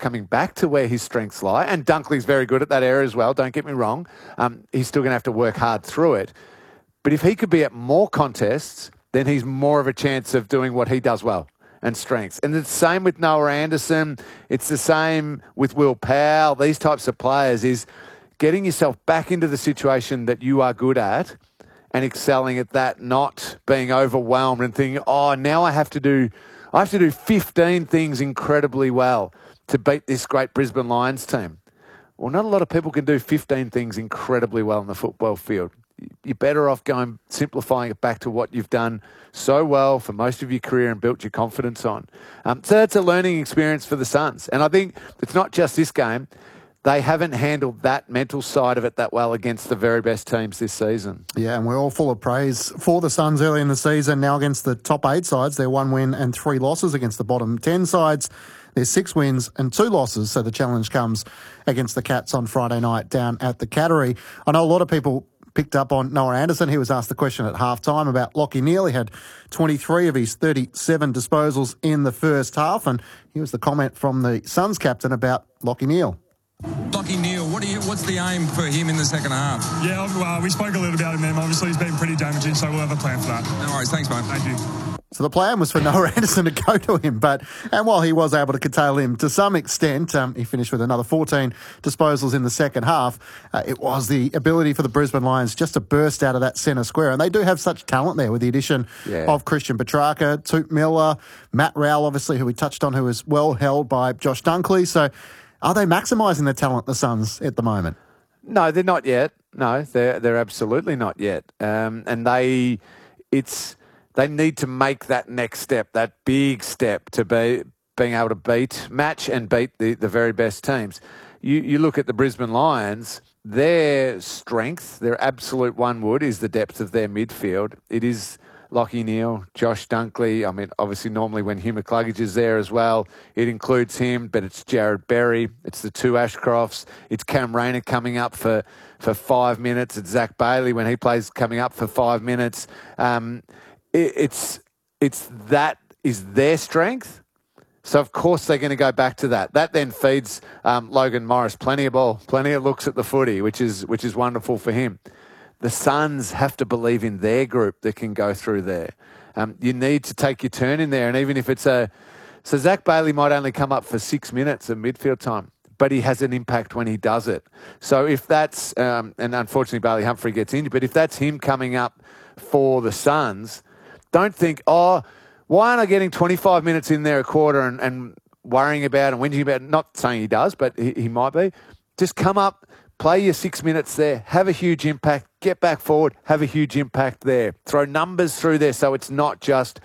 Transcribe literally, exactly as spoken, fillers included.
coming back to where his strengths lie. And Dunkley's very good at that area as well, don't get me wrong. Um, he's still going to have to work hard through it. But if he could be at more contests, then he's more of a chance of doing what he does well and strengths. And it's the same with Noah Anderson. It's the same with Will Powell. These types of players is getting yourself back into the situation that you are good at and excelling at that, not being overwhelmed and thinking, oh, now I have to do, I have to do fifteen things incredibly well to beat this great Brisbane Lions team. Well, not a lot of people can do fifteen things incredibly well in the football field. You're better off going, simplifying it back to what you've done so well for most of your career and built your confidence on. Um, so that's a learning experience for the Suns. And I think it's not just this game. They haven't handled that mental side of it that well against the very best teams this season. Yeah, and we're all full of praise for the Suns early in the season. Now against the top eight sides, they're one win and three losses. Against the bottom ten sides, there's six wins and two losses. So the challenge comes against the Cats on Friday night down at the Cattery. I know a lot of people picked up on Noah Anderson. He was asked the question at halftime about Lachie Neale. He had twenty-three of his thirty-seven disposals in the first half, and here was the comment from the Suns captain about Lachie Neale. Lachie Neale, what do you, what's the aim for him in the second half? Yeah, uh, we spoke a little about him, man. Obviously, he's been pretty damaging, so we'll have a plan for that. No worries. Thanks, mate. Thank you. So the plan was for Noah Anderson to go to him, but and while he was able to curtail him to some extent, um, he finished with another fourteen disposals in the second half. Uh, it was the ability for the Brisbane Lions just to burst out of that centre square, and they do have such talent there with the addition yeah. of Christian Petrarca, Toot Miller, Matt Rowell, obviously, who we touched on, who is well held by Josh Dunkley. So are they maximising the talent, the Suns, at the moment? No, they're not yet. No, they're they're absolutely not yet. Um, and they, it's. They need to make that next step, that big step to be being able to beat, match and beat the, the very best teams. You you look at the Brisbane Lions, their strength, their absolute one wood is the depth of their midfield. It is Lachie Neale, Josh Dunkley. I mean, obviously normally when Hugh McCluggage is there as well, it includes him, but it's Jared Berry, it's the two Ashcrofts, it's Cam Rayner coming up for, for five minutes, it's Zach Bailey when he plays coming up for five minutes. Um, It's it's that is their strength. So, of course, they're going to go back to that. That then feeds um, Logan Morris plenty of ball, plenty of looks at the footy, which is which is wonderful for him. The Suns have to believe in their group that can go through there. Um, you need to take your turn in there. And even if it's a... So, Zach Bailey might only come up for six minutes of midfield time, but he has an impact when he does it. So, if that's... Um, and unfortunately, Bailey Humphrey gets injured, but if that's him coming up for the Suns... Don't think, oh, why aren't I getting twenty-five minutes in there a quarter and, and worrying about and whinging about, not saying he does, but he, he might be. Just come up, play your six minutes there, have a huge impact, get back forward, have a huge impact there. Throw numbers through there so it's not just